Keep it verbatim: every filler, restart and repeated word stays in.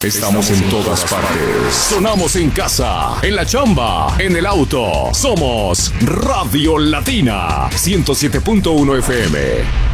Estamos en todas partes. Sonamos en casa, en la chamba, en el auto. Somos Radio Latina ciento siete punto uno F M.